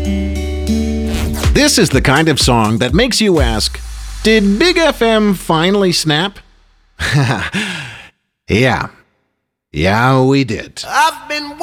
This is the kind of song that makes you ask, did Big FM finally snap? Yeah, we did. I've been